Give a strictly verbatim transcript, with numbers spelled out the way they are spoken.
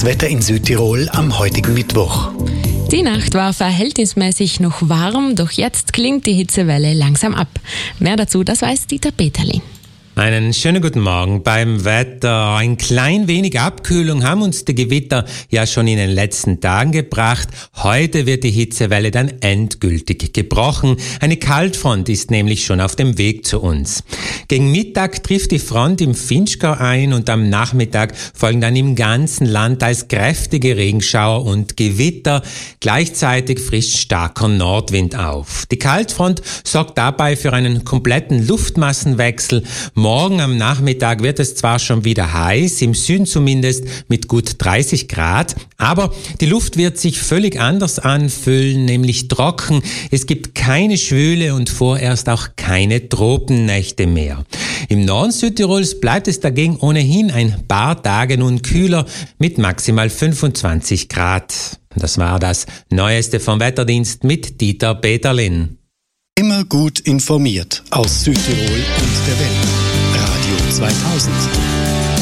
Das Wetter in Südtirol am heutigen Mittwoch. Die Nacht war verhältnismäßig noch warm, doch jetzt klingt die Hitzewelle langsam ab. Mehr dazu, das weiß Dieter Peterli. Einen schönen guten Morgen beim Wetter. Ein klein wenig Abkühlung haben uns die Gewitter ja schon in den letzten Tagen gebracht. Heute wird die Hitzewelle dann endgültig gebrochen. Eine Kaltfront ist nämlich schon auf dem Weg zu uns. Gegen Mittag trifft die Front im Vinschgau ein und am Nachmittag folgen dann im ganzen Land als kräftige Regenschauer und Gewitter. Gleichzeitig frischt starker Nordwind auf. Die Kaltfront sorgt dabei für einen kompletten Luftmassenwechsel. Morgen am Nachmittag wird es zwar schon wieder heiß, im Süden zumindest mit gut dreißig Grad, aber die Luft wird sich völlig anders anfühlen, nämlich trocken. Es gibt keine Schwüle und vorerst auch keine Tropennächte mehr. Im Norden Südtirols bleibt es dagegen ohnehin ein paar Tage nun kühler mit maximal fünfundzwanzig Grad. Das war das Neueste vom Wetterdienst mit Dieter Peterlin. Immer gut informiert aus Südtirol und der Welt. Radio zweitausend.